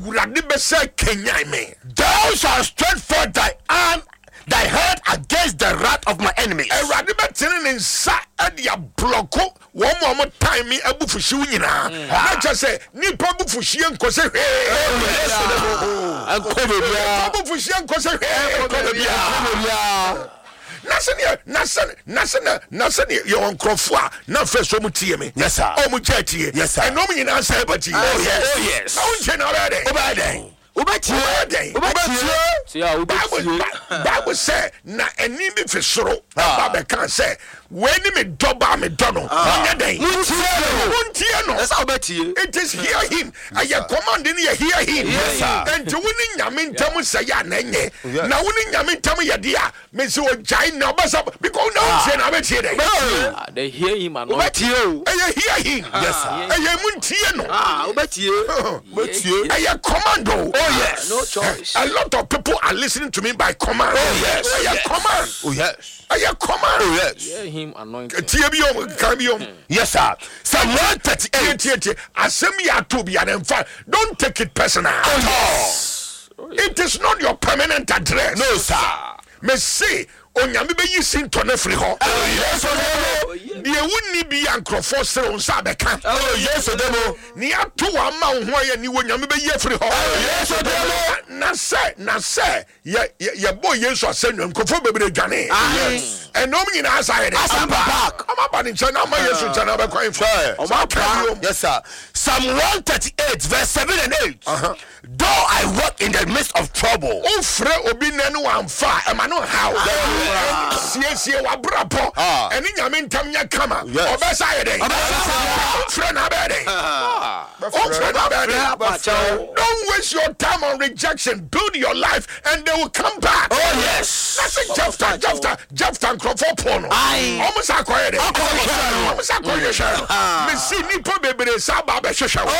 Ewurade bɛsɛ kenyai me. Thou shalt stretch forth thy hand against the wrath of my enemies. Ewurade bɛtene ne nsa ɛde ablɔko wɔn mu a wɔn time me abufuhyew nyinaa. Na kyerɛ sɛ nipa abufuhyew nkɔsɛ hwee. Abufuhyew nkɔsɛ hwee. Nasene your nkrofo na first so mutie me. Yes sir. O mu tie. Yes sir. And no me nyina say but you. Oh yes. Now unche na obede. Bible say na eni bi fi soro. Bible can say when me doba me dono. Muntie no. That's how betie. It is hear him. I command in you hear him. Yes sir. And to winning yamin tamu say ya nenye. Na winning yamin tamu ya dia. Me say o jai na basa because now unche na betie dey. They hear him and betie. I hear him. Yes sir. I muntie no. Betie. I commando. Oh yes. No choice. A lot of people are listening to me by command. Oh yes. I command. Oh yes. I command. Oh yes. Hear him anointed. Yes sir. Psalm 138. Don't take it personal. It is not your permanent address. No sir. Me say onyame be yi sintone free ho. Oh yes. Die wonni bi ankrofo sere unsa beka. Oh yes demo. Ni ato wa ma ho ya ni wonyame be yi free ho. Oh yes demo. Na say ye boy yesu asenyo ankrofo bebre dwane. Yes. Enom nyina asare de. Back. Ama ba ni chana ma yesu chana be kwan fo. Yes sir. Psalm 138 verse 7 and 8. Though I walk in the midst of trouble. Ofre obi nanu amfa e ma no how. Sie wa brapo. Eni nyame ntam nya kama. Obesa ye dey. Ofre na be dey. Ofre na be dey. Don't waste your time on rejection. Build your life and they will come back. Oh yes. That's it. Jephthah Crawford porno. Almost akoye dey. Almost akoye share. Me see nipa bebere sa ba be hwehwe. Oh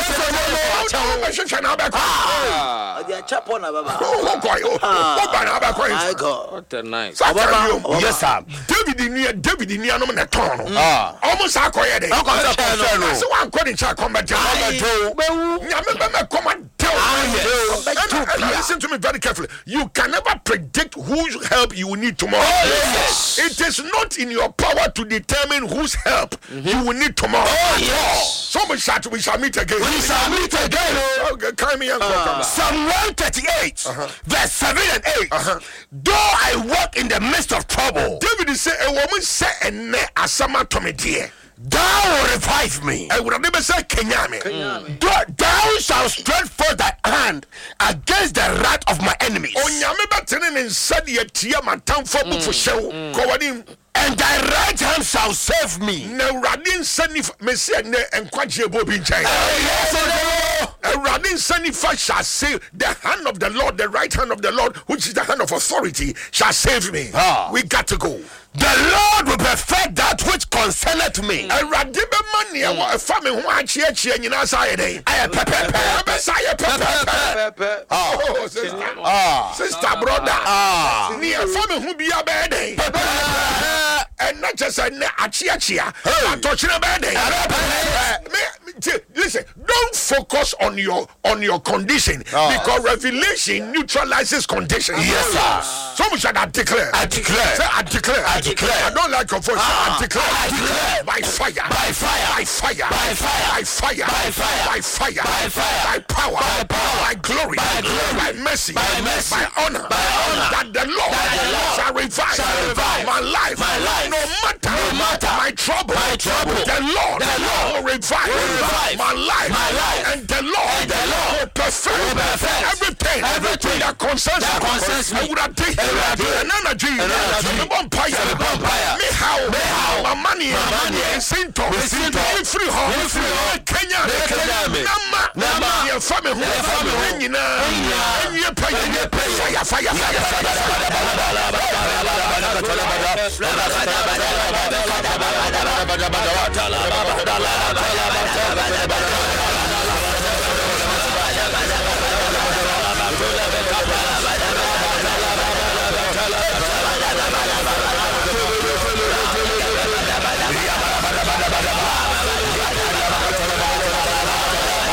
yes. Be na be. They are chapona baba. Oh boy. Oh ba na ba ko. My God. What a nice. Yes sir. David ni anom na ton. Almost akoye dey. So one call in chat combat. Nyame be me command. Listen to me very carefully. You can never predict whose help you will need tomorrow. Yes. It is not in your power to determine whose help you will need tomorrow. So we shall meet again. We shall meet again. Psalm 138 verse 7 and 8. Though I walk in the midst of trouble. David say a woman say ene asama to me dear. Thou will revive me. I would never say Kenyame. Thou shalt stretch forth thy hand against the wrath of my enemies. Onyame batene in said ye tia matam for bu for show. And thy right hand shall save me. Na radin sanif mesia ne enkwaje bobi nchai. Radin sanif shall save. The hand of the Lord, the right hand of the Lord, which is the hand of authority, shall save me. We got to go. The Lord will perfect that which concerneth me. Radibe mani a family who are cheer nyina say dey. I pepe. Oh sister brother. Ni a family who be a bed. And not just a achia. Listen, don't focus on your condition because revelation neutralizes condition. Yes, sir. Someone should declare. I declare. Say, I declare. I declare. I don't like your voice. I declare. I declare. By fire. By fire. By fire. By fire. By fire. By fire. By fire. By fire. By power. By power. By glory. By glory. By mercy. By mercy. By honor. By honor. That the Lord shall revive my life. My life. No matter my trouble. The Lord will revive my life. And the Lord will perfect everything that concerns me. I would have taken an energy. Me how my money is into free home. Kenya, Nama, your family, fire.